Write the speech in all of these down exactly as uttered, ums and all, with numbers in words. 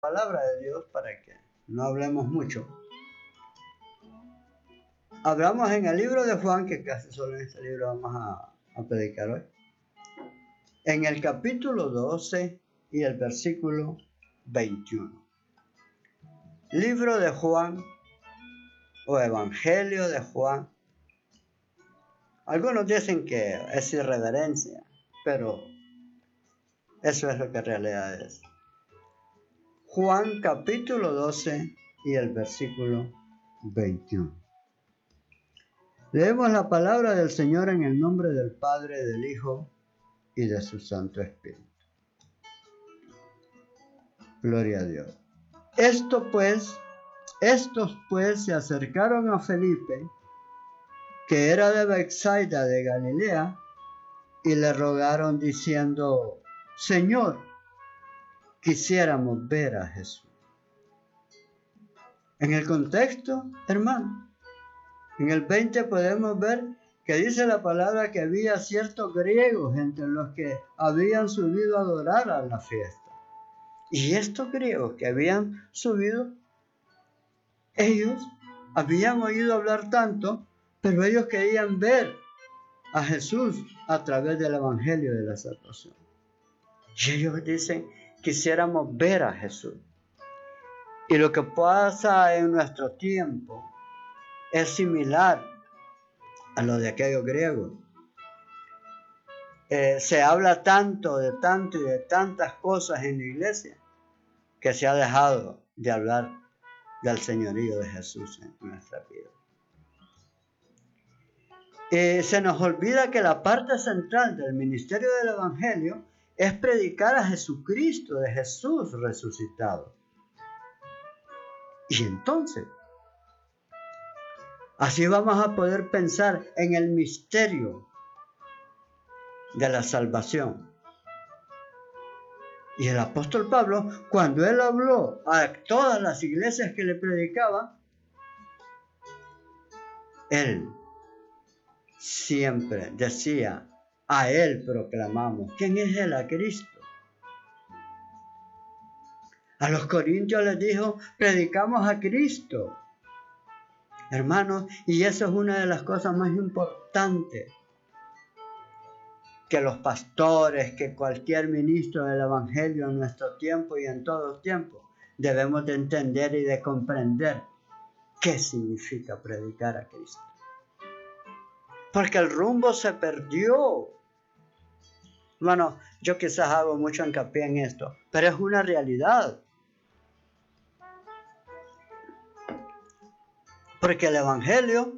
palabra de Dios para que no hablemos mucho. Hablamos en el libro de Juan, que casi solo en este libro vamos a, a predicar hoy. En el capítulo doce y el versículo veintiuno. Libro de Juan o Evangelio de Juan. Algunos dicen que es irreverencia, pero eso es lo que en realidad es. Juan capítulo doce y el versículo veintiuno. Leemos la palabra del Señor en el nombre del Padre, del Hijo y de su Santo Espíritu. Gloria a Dios. Esto pues, estos pues se acercaron a Felipe, que era de Betsaida de Galilea, y le rogaron diciendo: Señor, quisiéramos ver a Jesús. En el contexto, hermano, en el veinte podemos ver que dice la palabra que había ciertos griegos entre los que habían subido a adorar a la fiesta. Y estos griegos que habían subido, ellos habían oído hablar tanto, pero ellos querían ver a Jesús a través del Evangelio de la salvación. Y ellos dicen: quisiéramos ver a Jesús. Y lo que pasa en nuestro tiempo es similar a lo de aquellos griegos. Eh, se habla tanto, de tanto y de tantas cosas en la iglesia que se ha dejado de hablar del señorío de Jesús en nuestra vida. Eh, se nos olvida que la parte central del ministerio del Evangelio es predicar a Jesucristo, de Jesús resucitado. Y entonces, así vamos a poder pensar en el misterio de la salvación. Y el apóstol Pablo, cuando él habló a todas las iglesias que le predicaban, él siempre decía: a él proclamamos. ¿Quién es él? A Cristo. A los corintios les dijo: predicamos a Cristo. Hermanos, y eso es una de las cosas más importantes que los pastores, que cualquier ministro del Evangelio en nuestro tiempo y en todos tiempos debemos de entender y de comprender qué significa predicar a Cristo. Porque el rumbo se perdió. Bueno, yo quizás hago mucho hincapié en esto, pero es una realidad. Porque el Evangelio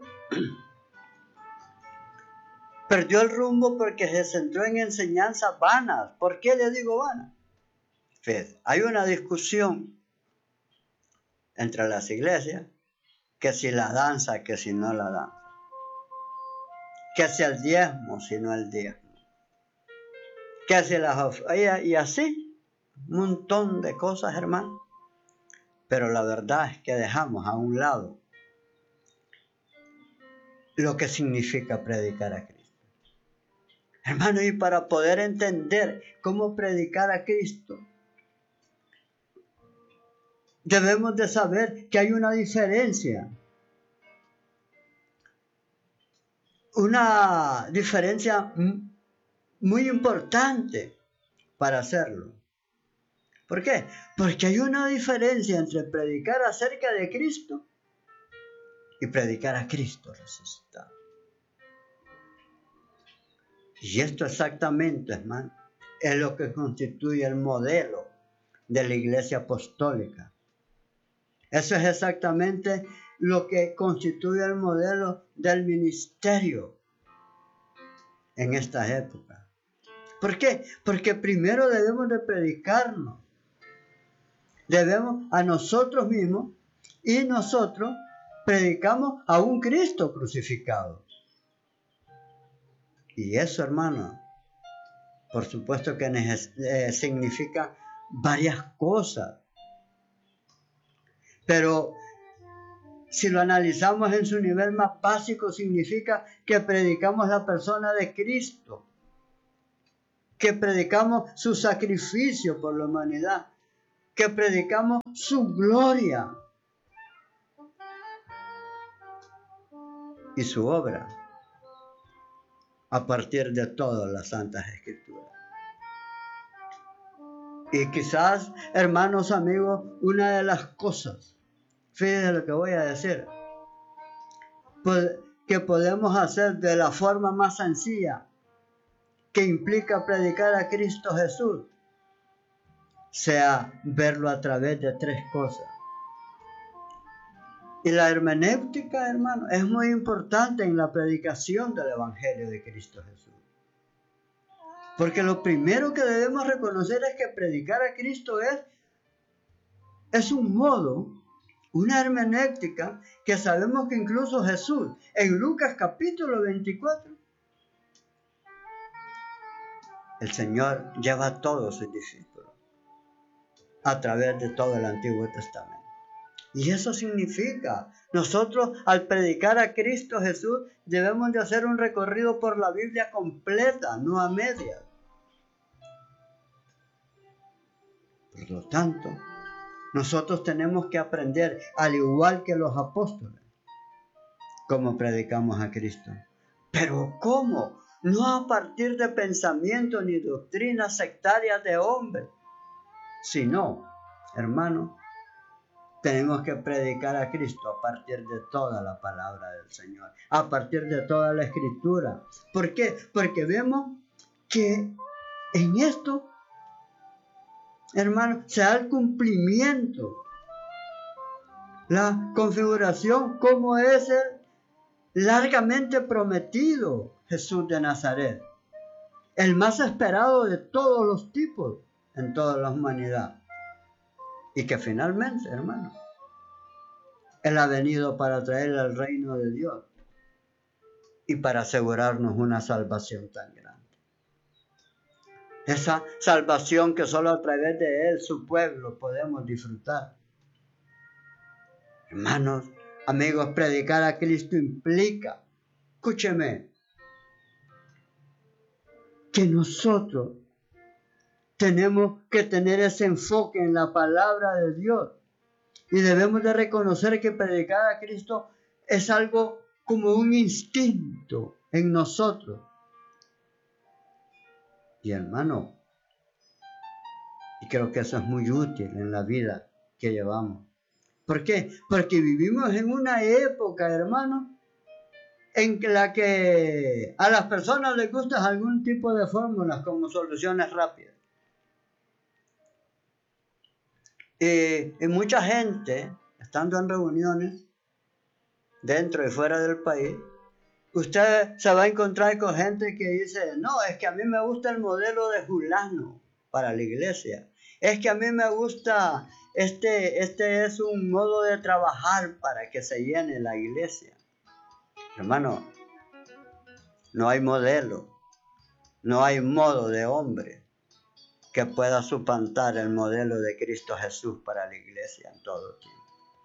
perdió el rumbo porque se centró en enseñanzas vanas. ¿Por qué le digo vanas? Fíjate, hay una discusión entre las iglesias, que si la danza, que si no la danza, que si el diezmo, si no el diezmo, que si las ofrendas, y así, un montón de cosas, hermano. Pero la verdad es que dejamos a un lado lo que significa predicar a Cristo. Hermano, y para poder entender cómo predicar a Cristo, debemos de saber que hay una diferencia. Una diferencia muy importante para hacerlo. ¿Por qué? Porque hay una diferencia entre predicar acerca de Cristo y predicar a Cristo resucitado. Y esto exactamente, hermano, es lo que constituye el modelo de la iglesia apostólica. Eso es exactamente lo que constituye el modelo del ministerio en esta época. ¿Por qué? Porque primero debemos de predicarnos. Debemos a nosotros mismos, y nosotros predicamos a un Cristo crucificado. Y eso, hermano, por supuesto que eh, significa varias cosas. Pero si lo analizamos en su nivel más básico, significa que predicamos la persona de Cristo, que predicamos su sacrificio por la humanidad, que predicamos su gloria y su obra a partir de todas las Santas Escrituras. Y quizás, hermanos, amigos, una de las cosas, fíjense lo que voy a decir, pues, que podemos hacer de la forma más sencilla, que implica predicar a Cristo Jesús, sea verlo a través de tres cosas. Y la hermenéutica, hermano, es muy importante en la predicación del Evangelio de Cristo Jesús. Porque lo primero que debemos reconocer es que predicar a Cristo es, es un modo, una hermenéutica que sabemos que incluso Jesús, en Lucas capítulo veinticuatro, el Señor lleva a todos sus discípulos a través de todo el Antiguo Testamento. Y eso significa, nosotros al predicar a Cristo Jesús debemos de hacer un recorrido por la Biblia completa, no a medias. Por lo tanto, nosotros tenemos que aprender, al igual que los apóstoles, cómo predicamos a Cristo. Pero ¿cómo? No a partir de pensamientos ni doctrinas sectarias de hombres, sino, hermano, tenemos que predicar a Cristo a partir de toda la palabra del Señor, a partir de toda la Escritura. ¿Por qué? Porque vemos que en esto, hermano, se da el cumplimiento, la configuración como es el largamente prometido Jesús de Nazaret, el más esperado de todos los tipos en toda la humanidad. Y que finalmente, hermano, Él ha venido para traer el reino de Dios y para asegurarnos una salvación tan grande. Esa salvación que solo a través de Él, su pueblo, podemos disfrutar. Hermanos, amigos, predicar a Cristo implica, escúcheme, que nosotros tenemos que tener ese enfoque en la palabra de Dios. Y debemos de reconocer que predicar a Cristo es algo como un instinto en nosotros. Y hermano, y creo que eso es muy útil en la vida que llevamos. ¿Por qué? Porque vivimos en una época, hermano, en la que a las personas les gustan algún tipo de fórmulas como soluciones rápidas. Y, y mucha gente, estando en reuniones, dentro y fuera del país, usted se va a encontrar con gente que dice, no, es que a mí me gusta el modelo de fulano para la iglesia. Es que a mí me gusta, este, este es un modo de trabajar para que se llene la iglesia. Hermano, no hay modelo, no hay modo de hombre que pueda suplantar el modelo de Cristo Jesús para la iglesia en todo tiempo.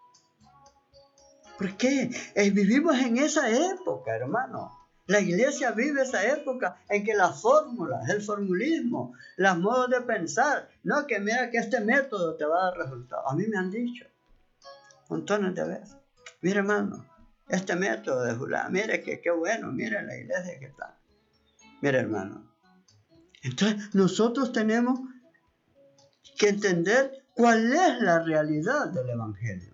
¿Por qué? Eh, vivimos en esa época, hermano. La iglesia vive esa época en que las fórmulas, el formulismo, los modos de pensar, no, que mira que este método te va a dar resultados. A mí me han dicho montones de veces, mire hermano, este método de Julán, mire que qué bueno, mire la iglesia que está. Mire hermano, entonces nosotros tenemos que entender cuál es la realidad del evangelio.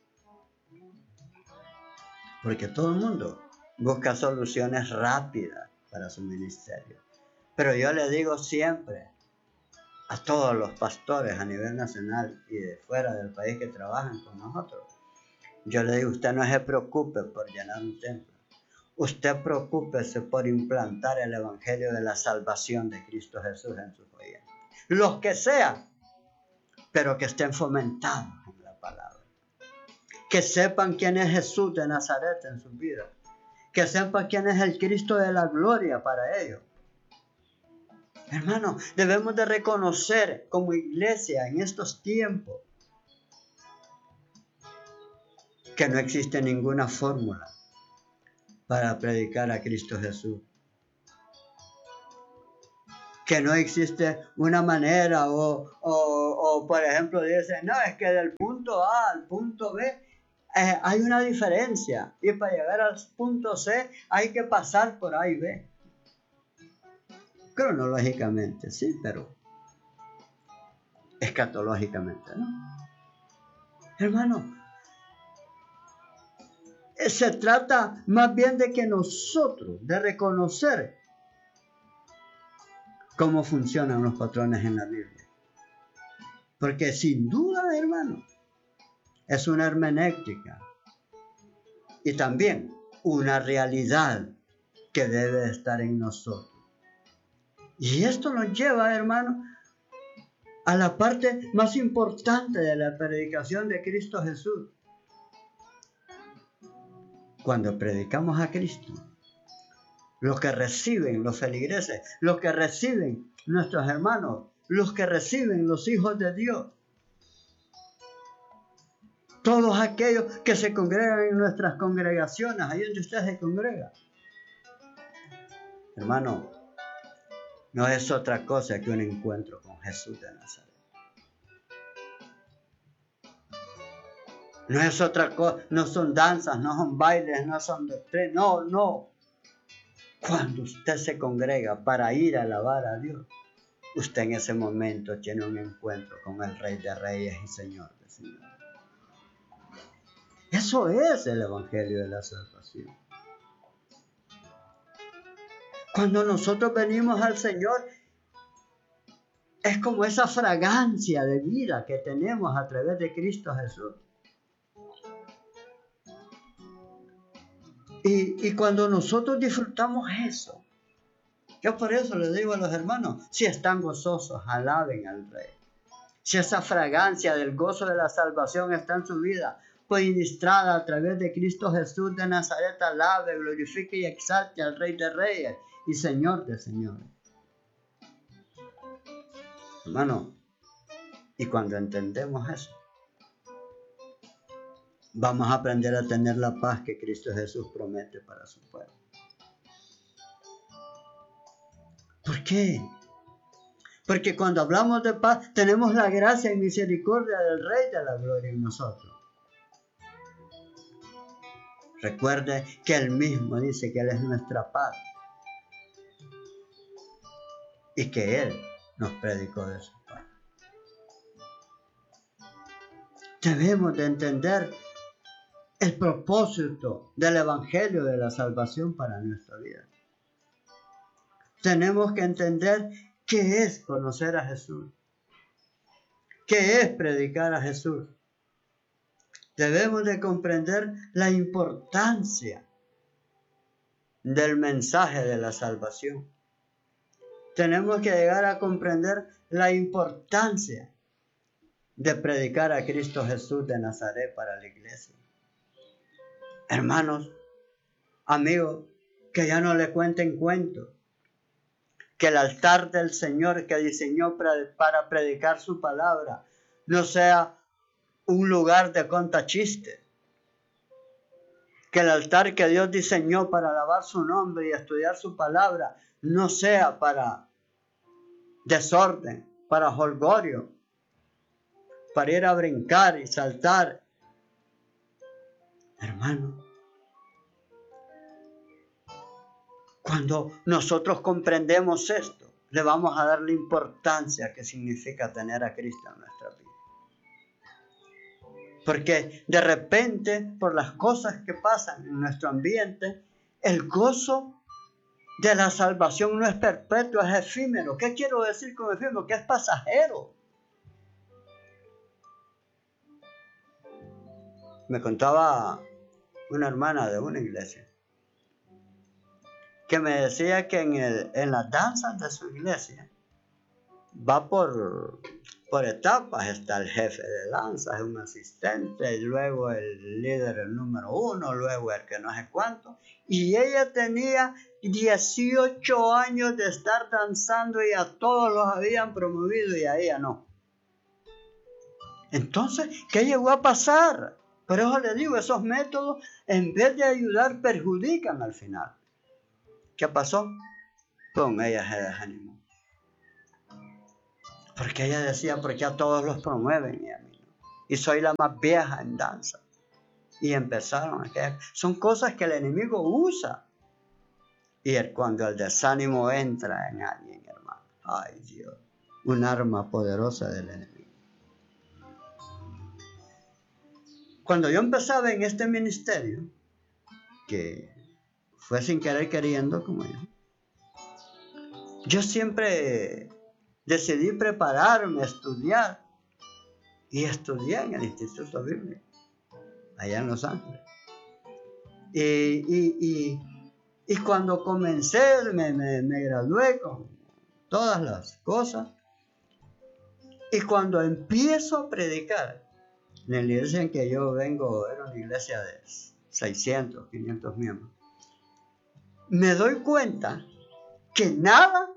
Porque todo el mundo busca soluciones rápidas para su ministerio. Pero yo le digo siempre a todos los pastores a nivel nacional y de fuera del país que trabajan con nosotros, yo le digo, usted no se preocupe por llenar un templo. Usted preocúpese por implantar el evangelio de la salvación de Cristo Jesús en sus oyentes. Los que sean, pero que estén fomentados en la palabra. Que sepan quién es Jesús de Nazaret en sus vidas. Que sepan quién es el Cristo de la gloria para ellos. Hermano, debemos de reconocer como iglesia en estos tiempos que no existe ninguna fórmula para predicar a Cristo Jesús. que no existe una manera o, o, o por ejemplo dicen, no, es que del punto A al punto B eh, hay una diferencia y para llegar al punto C hay que pasar por A y B. Cronológicamente, sí, pero escatológicamente, ¿no? Hermano, se trata más bien de que nosotros, de reconocer cómo funcionan los patrones en la Biblia. Porque sin duda, hermano, es una hermenéutica y también una realidad que debe estar en nosotros. Y esto nos lleva, hermano, a la parte más importante de la predicación de Cristo Jesús. Cuando predicamos a Cristo, los que reciben los feligreses, los que reciben nuestros hermanos, los que reciben los hijos de Dios, todos aquellos que se congregan en nuestras congregaciones, ahí donde usted se congrega. Hermano, no es otra cosa que un encuentro con Jesús de Nazaret. No es otra cosa, no son danzas, no son bailes, no son doctrinas, no, no. Cuando usted se congrega para ir a alabar a Dios, usted en ese momento tiene un encuentro con el Rey de Reyes y Señor de Señores. Eso es el Evangelio de la Salvación. Cuando nosotros venimos al Señor, es como esa fragancia de vida que tenemos a través de Cristo Jesús. Y, y cuando nosotros disfrutamos eso, yo por eso les digo a los hermanos, si están gozosos, alaben al Rey. Si esa fragancia del gozo de la salvación está en su vida, pues ministrada a través de Cristo Jesús de Nazaret, alabe, glorifique y exalte al Rey de Reyes y Señor de Señores. Hermano, y cuando entendemos eso, vamos a aprender a tener la paz que Cristo Jesús promete para su pueblo. ¿Por qué? Porque cuando hablamos de paz, tenemos la gracia y misericordia del Rey de la Gloria en nosotros. Recuerde que Él mismo dice que Él es nuestra paz y que Él nos predicó de su paz. Debemos de entender el propósito del Evangelio de la salvación para nuestra vida. Tenemos que entender qué es conocer a Jesús, qué es predicar a Jesús. Debemos de comprender la importancia del mensaje de la salvación. Tenemos que llegar a comprender la importancia de predicar a Cristo Jesús de Nazaret para la iglesia. Hermanos, amigos, que ya no le cuenten cuentos, que el altar del Señor que diseñó para predicar su palabra no sea un lugar de contachistes, que el altar que Dios diseñó para alabar su nombre y estudiar su palabra no sea para desorden, para jolgorio, para ir a brincar y saltar. Hermano, cuando nosotros comprendemos esto, le vamos a dar la importancia que significa tener a Cristo en nuestra vida. Porque de repente, por las cosas que pasan en nuestro ambiente, el gozo de la salvación no es perpetuo, es efímero. ¿Qué quiero decir con efímero? Que es pasajero. Me contaba una hermana de una iglesia que me decía que en, el, en las danzas de su iglesia va por, por etapas. Está el jefe de danzas, un asistente, y luego el líder, el número uno, luego el que no sé cuánto. Y ella tenía dieciocho años de estar danzando y a todos los habían promovido y a ella no. Entonces, ¿qué llegó a pasar? Por eso le digo, esos métodos, en vez de ayudar, perjudican al final. ¿Qué pasó? Con ella se desanimó. Porque ella decía, porque a todos los promueven y a mí no. Y soy la más vieja en danza. Y empezaron a caer. Son cosas que el enemigo usa. Y el, cuando el desánimo entra en alguien, hermano, ay Dios, un arma poderosa del enemigo. Cuando yo empezaba en este ministerio, que fue sin querer queriendo, como yo, yo siempre decidí prepararme, estudiar, y estudié en el Instituto Bíblico, allá en Los Ángeles. Y, y, y, y cuando comencé, me, me, me gradué con todas las cosas, y cuando empiezo a predicar, en la iglesia en que yo vengo, era una iglesia de seiscientos, quinientos miembros, me doy cuenta que nada,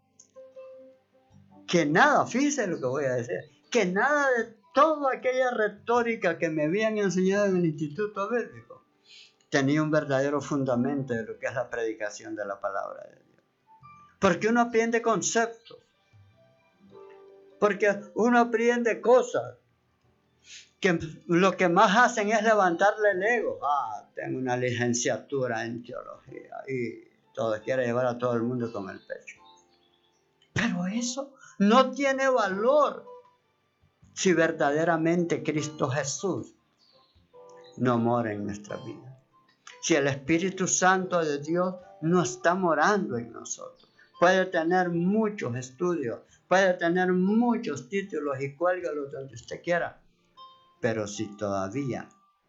que nada, fíjense lo que voy a decir, que nada de toda aquella retórica que me habían enseñado en el Instituto Bíblico tenía un verdadero fundamento de lo que es la predicación de la palabra de Dios. Porque uno aprende conceptos, porque uno aprende cosas que lo que más hacen es levantarle el ego. Ah, tengo una licenciatura en teología y todo quiere llevar a todo el mundo con el pecho. Pero eso no tiene valor si verdaderamente Cristo Jesús no mora en nuestra vida. Si el Espíritu Santo de Dios no está morando en nosotros. Puede tener muchos estudios, puede tener muchos títulos y cuélgalos donde usted quiera. Pero si todavía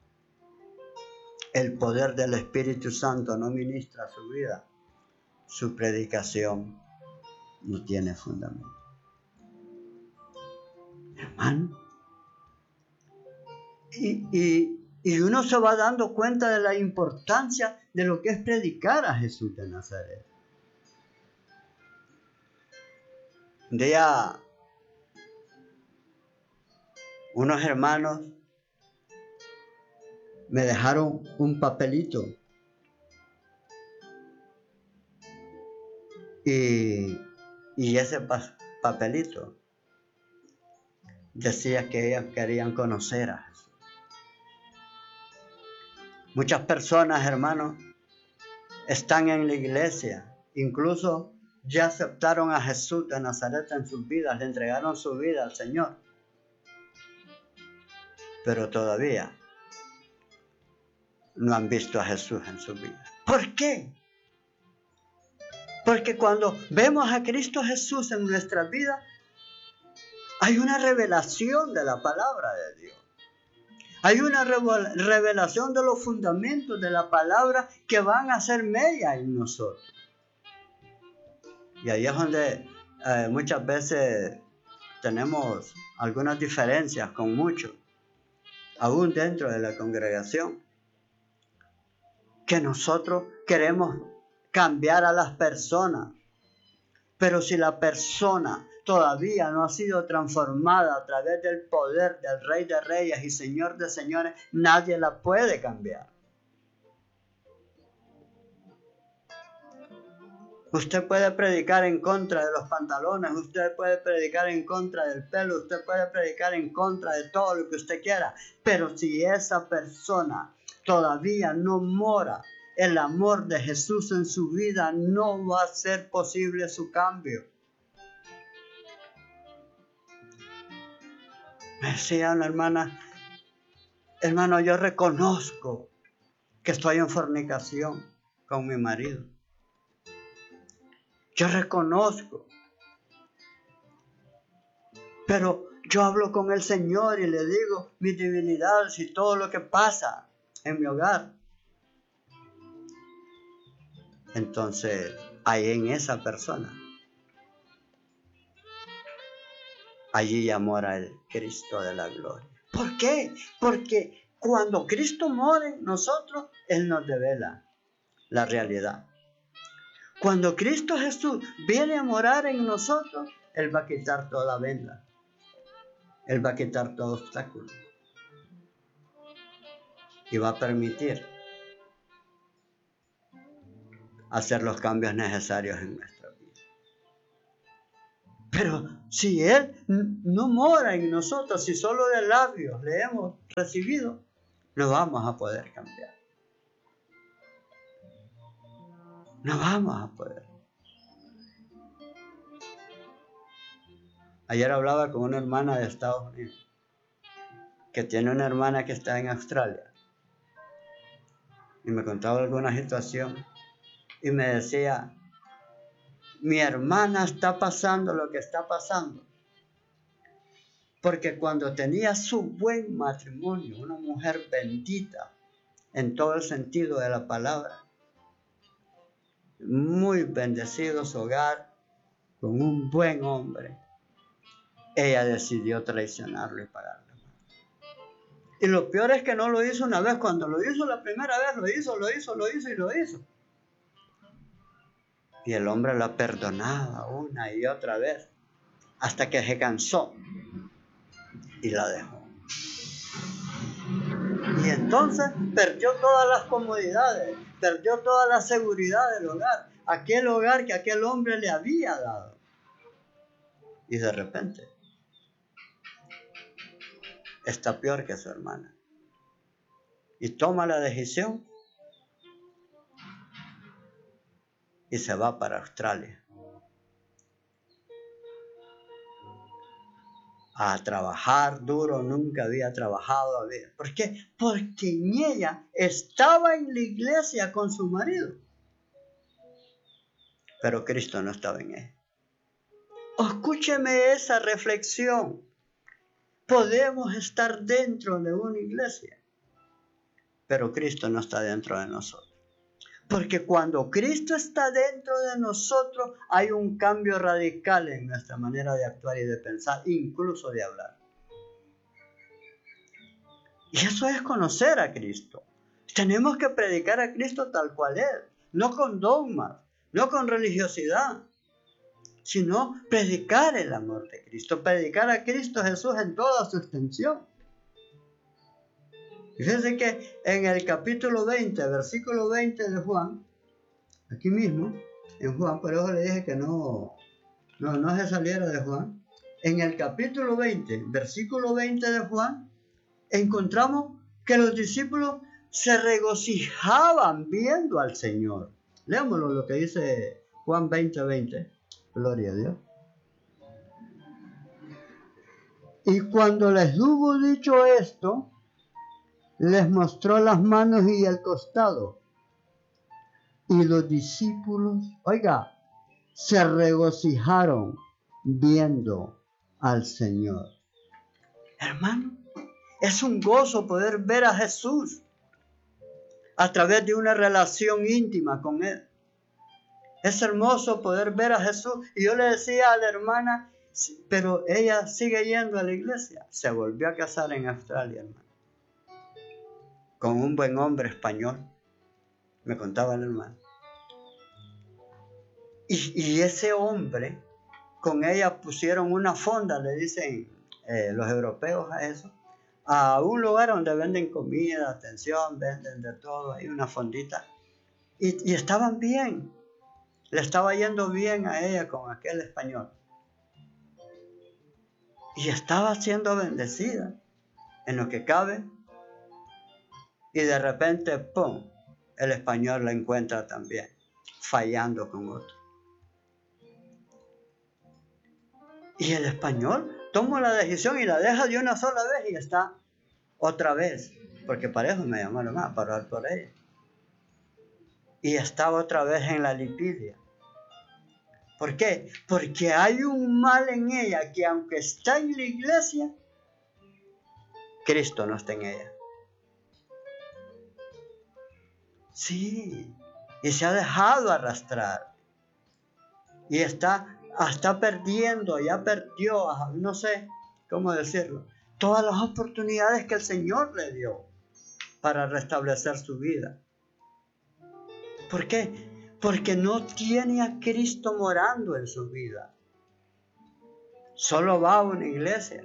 el poder del Espíritu Santo no ministra su vida, su predicación no tiene fundamento. Hermano, y, y, y uno se va dando cuenta de la importancia de lo que es predicar a Jesús de Nazaret. Un día, unos hermanos me dejaron un papelito y, y ese pa- papelito decía que ellos querían conocer a Jesús. Muchas personas, hermanos, están en la iglesia, incluso ya aceptaron a Jesús de Nazaret en sus vidas, le entregaron su vida al Señor, pero todavía no han visto a Jesús en su vida. ¿Por qué? Porque cuando vemos a Cristo Jesús en nuestra vida, hay una revelación de la palabra de Dios. Hay una revelación de los fundamentos de la palabra que van a ser mella en nosotros. Y ahí es donde eh, muchas veces tenemos algunas diferencias con muchos, aún dentro de la congregación, que nosotros queremos cambiar a las personas, pero si la persona todavía no ha sido transformada a través del poder del Rey de Reyes y Señor de Señores, nadie la puede cambiar. Usted puede predicar en contra de los pantalones, usted puede predicar en contra del pelo, usted puede predicar en contra de todo lo que usted quiera, pero si esa persona todavía no mora el amor de Jesús en su vida, no va a ser posible su cambio. Me decía una hermana, hermano, yo reconozco que estoy en fornicación con mi marido. Yo reconozco. Pero yo hablo con el Señor y le digo mi debilidad y todo lo que pasa en mi hogar. Entonces, ahí en esa persona, allí ya mora el Cristo de la gloria. ¿Por qué? Porque cuando Cristo mora en nosotros, Él nos revela la realidad. Cuando Cristo Jesús viene a morar en nosotros, Él va a quitar toda venda. Él va a quitar todo obstáculo. Y va a permitir hacer los cambios necesarios en nuestra vida. Pero si Él no mora en nosotros, si solo de labios le hemos recibido, no vamos a poder cambiar. No vamos a poder. Ayer hablaba con una hermana de Estados Unidos, que tiene una hermana que está en Australia. Y me contaba alguna situación. Y me decía, mi hermana está pasando lo que está pasando. Porque cuando tenía su buen matrimonio, una mujer bendita, en todo el sentido de la palabra, muy bendecido su hogar, con un buen hombre, ella decidió traicionarlo y pagarle. Y lo peor es que no lo hizo una vez. Cuando lo hizo la primera vez, lo hizo, lo hizo, lo hizo y lo hizo. Y el hombre la perdonaba una y otra vez, hasta que se cansó y la dejó. Y entonces perdió todas las comodidades, perdió toda la seguridad del hogar, aquel hogar que aquel hombre le había dado. Y de repente está peor que su hermana. Y toma la decisión y se va para Australia a trabajar duro. Nunca había trabajado. ¿Por qué? Porque en ella estaba en la iglesia con su marido, pero Cristo no estaba en ella. Escúcheme esa reflexión. Podemos estar dentro de una iglesia, pero Cristo no está dentro de nosotros. Porque cuando Cristo está dentro de nosotros, hay un cambio radical en nuestra manera de actuar y de pensar, incluso de hablar. Y eso es conocer a Cristo. Tenemos que predicar a Cristo tal cual es, no con dogmas, no con religiosidad, sino predicar el amor de Cristo, predicar a Cristo Jesús en toda su extensión. Fíjense que en el capítulo veinte, versículo veinte de Juan, aquí mismo, en Juan, por eso le dije que no, no, no se saliera de Juan. En el capítulo veinte, versículo veinte de Juan, encontramos que los discípulos se regocijaban viendo al Señor. Leámoslo lo que dice Juan veinte, veinte. Gloria a Dios. Y cuando les hubo dicho esto, les mostró las manos y el costado. Y los discípulos, oiga, se regocijaron viendo al Señor. Hermano, es un gozo poder ver a Jesús a través de una relación íntima con Él. Es hermoso poder ver a Jesús. Y yo le decía a la hermana, pero ella sigue yendo a la iglesia. Se volvió a casar en Australia, hermano, con un buen hombre español, me contaba la hermana. Y, y ese hombre, con ella pusieron una fonda, le dicen eh, los europeos a eso, a un lugar donde venden comida, atención, venden de todo, hay una fondita. Y, y estaban bien, le estaba yendo bien a ella con aquel español. Y estaba siendo bendecida en lo que cabe. Y de repente, ¡pum!, el español la encuentra también fallando con otro. Y el español toma la decisión y la deja de una sola vez y está otra vez. Porque para eso me llamaron más, para orar por ella. Y está otra vez en la lipidia. ¿Por qué? Porque hay un mal en ella que aunque está en la iglesia, Cristo no está en ella. Sí, y se ha dejado arrastrar. Y está, está perdiendo, ya perdió, no sé cómo decirlo, todas las oportunidades que el Señor le dio para restablecer su vida. ¿Por qué? Porque no tiene a Cristo morando en su vida. Solo va a una iglesia.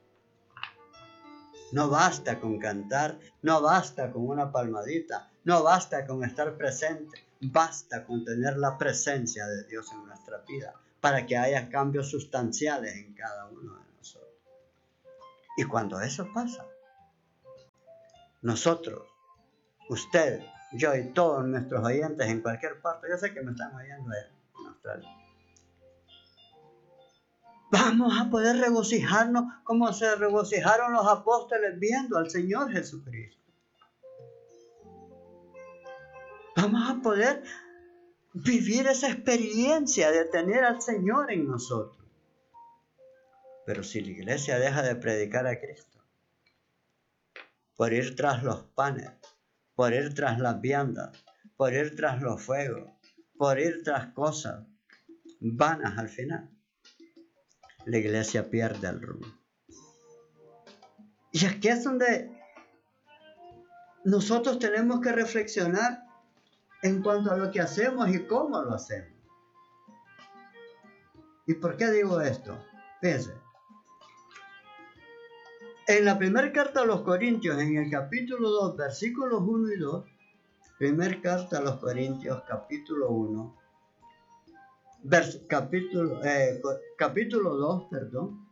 No basta con cantar, no basta con una palmadita, no basta con estar presente, basta con tener la presencia de Dios en nuestra vida. para que haya cambios sustanciales en cada uno de nosotros. Y cuando eso pasa, nosotros, usted, yo y todos nuestros oyentes en cualquier parte, yo sé que me están oyendo en Australia, vamos a poder regocijarnos como se regocijaron los apóstoles viendo al Señor Jesucristo. Vamos a poder vivir esa experiencia de tener al Señor en nosotros. Pero si la iglesia deja de predicar a Cristo, por ir tras los panes, por ir tras las viandas, por ir tras los fuegos, por ir tras cosas vanas al final, la iglesia pierde el rumbo. Y aquí es donde nosotros tenemos que reflexionar en cuanto a lo que hacemos y cómo lo hacemos. ¿Y por qué digo esto? Fíjense. En la primera carta a los Corintios, en el capítulo dos, versículos uno y dos, primera carta a los Corintios, capítulo uno, vers, capítulo, eh, capítulo dos, perdón,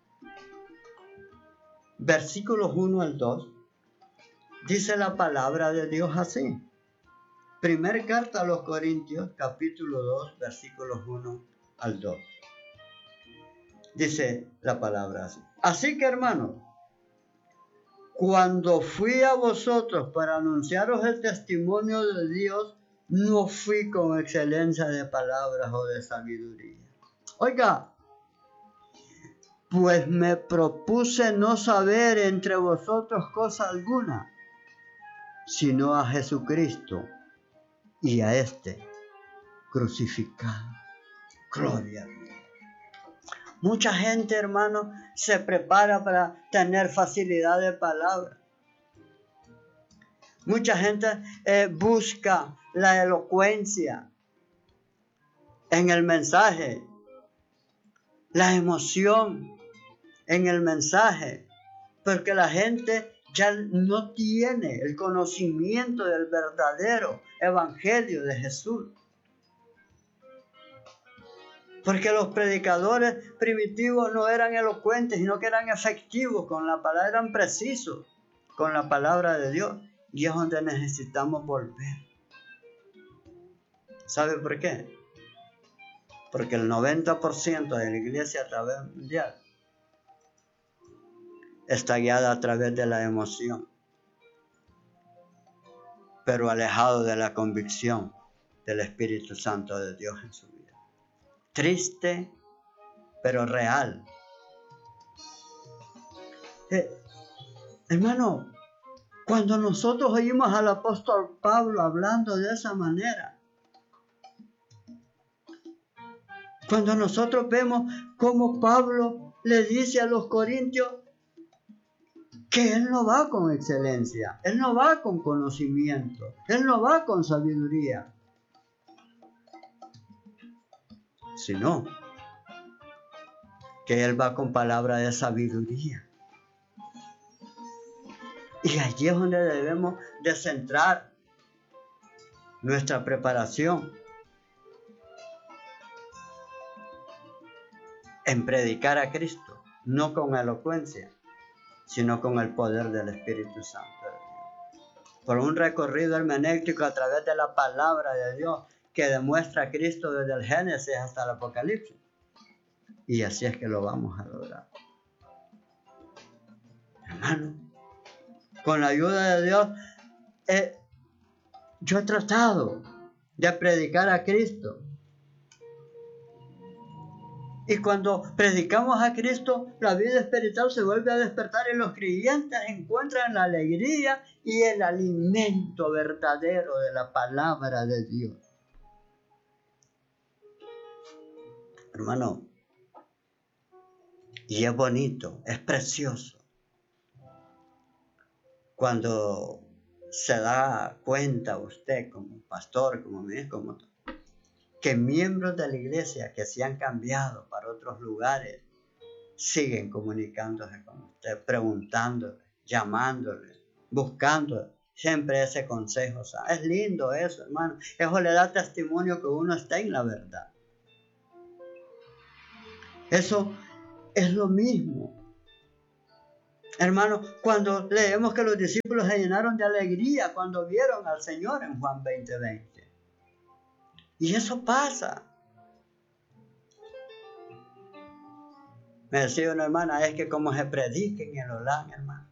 versículos uno al dos, dice la palabra de Dios así. Primera carta a los Corintios, capítulo dos, versículos uno al dos. Dice la palabra así. Así que, hermanos, cuando fui a vosotros para anunciaros el testimonio de Dios, no fui con excelencia de palabras o de sabiduría. Oiga, pues me propuse no saber entre vosotros cosa alguna, sino a Jesucristo y a este crucificado. Gloria a Dios. Mucha gente, hermano, se prepara para tener facilidad de palabra. Mucha gente eh, busca la elocuencia en el mensaje, la emoción en el mensaje, porque la gente ya no tiene el conocimiento del verdadero evangelio de Jesús. Porque los predicadores primitivos no eran elocuentes, sino que eran efectivos con la palabra, eran precisos con la palabra de Dios. Y es donde necesitamos volver. ¿Sabe por qué? Porque el noventa por ciento de la iglesia a través mundial está guiada a través de la emoción, pero alejado de la convicción del Espíritu Santo de Dios en su vida. Triste, pero real. Eh, hermano, cuando nosotros oímos al apóstol Pablo hablando de esa manera, cuando nosotros vemos cómo Pablo le dice a los corintios que él no va con excelencia, él no va con conocimiento, él no va con sabiduría, sino que él va con palabra de sabiduría. Y allí es donde debemos de centrar nuestra preparación en predicar a Cristo, no con elocuencia, sino con el poder del Espíritu Santo de Dios. Por un recorrido hermenéutico a través de la palabra de Dios que demuestra a Cristo desde el Génesis hasta el Apocalipsis. Y así es que lo vamos a lograr. Hermano, con la ayuda de Dios, eh, yo he tratado de predicar a Cristo. Y cuando predicamos a Cristo, la vida espiritual se vuelve a despertar y los creyentes encuentran la alegría y el alimento verdadero de la palabra de Dios. Hermano, y es bonito, es precioso, cuando se da cuenta usted como pastor, como ministro, como que miembros de la iglesia que se han cambiado para otros lugares siguen comunicándose con usted, preguntándole, llamándole, buscando siempre ese consejo. O sea, es lindo eso, hermano. Eso le da testimonio que uno está en la verdad. Eso es lo mismo. Hermano, cuando leemos que los discípulos se llenaron de alegría cuando vieron al Señor en Juan veinte veinte. Y eso pasa. Me decía una hermana, es que como se predica en el Holán, hermano,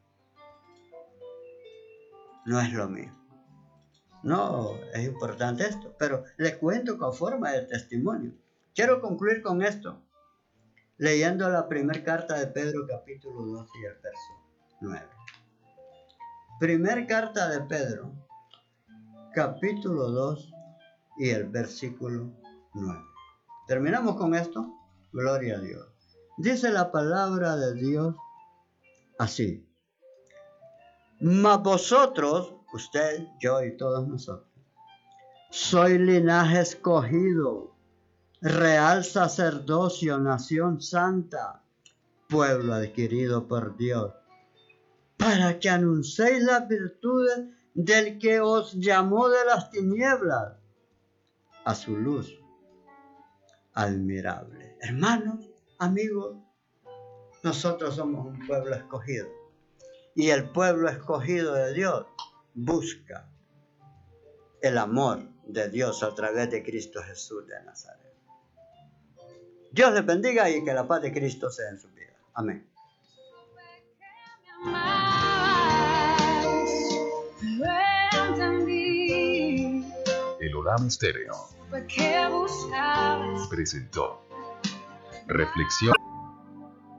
no es lo mismo. No, es importante esto, pero les cuento con forma de testimonio. Quiero concluir con esto, leyendo la primera carta de Pedro, capítulo dos y el verso nueve. Primer carta de Pedro, capítulo dos y el versículo nueve. Terminamos con esto. Gloria a Dios. Dice la palabra de Dios así. Mas vosotros, usted, yo y todos nosotros, sois linaje escogido, real sacerdocio, nación santa, pueblo adquirido por Dios, para que anunciéis las virtudes del que os llamó de las tinieblas a su luz admirable. Hermanos, amigos, nosotros somos un pueblo escogido. Y el pueblo escogido de Dios busca el amor de Dios a través de Cristo Jesús de Nazaret. Dios les bendiga y que la paz de Cristo sea en su vida. Amén. El Holán Estéreo presentó Reflexión.